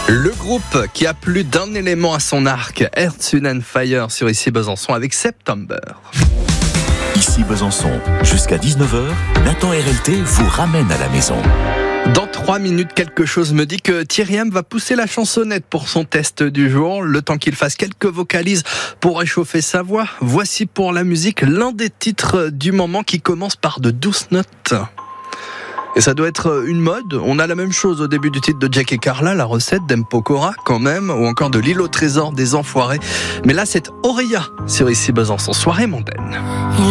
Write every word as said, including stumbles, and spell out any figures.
Le groupe qui a plus d'un élément à son arc, Earth, Wind and Fire sur Ici Besançon avec September. Ici Besançon, jusqu'à dix-neuf heures, Nathan R L T vous ramène à la maison. Dans trois minutes, quelque chose me dit que Thierry M va pousser la chansonnette pour son test du jour. Le temps qu'il fasse quelques vocalises pour réchauffer sa voix. Voici pour la musique l'un des titres du moment qui commence par de douces notes. Et ça doit être une mode. On a la même chose au début du titre de Jack et Carla, la recette d'Empokora quand même, ou encore de l'île au trésor des Enfoirés. Mais là, c'est Auréa sur Ici Besançon, soirée mondaine.